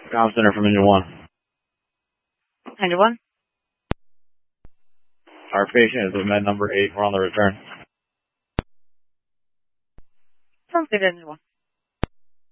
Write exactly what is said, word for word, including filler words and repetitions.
Comm Center from Engine one. Engine one? Our patient is with med number eight. We're on the return. Sounds good, Engine one.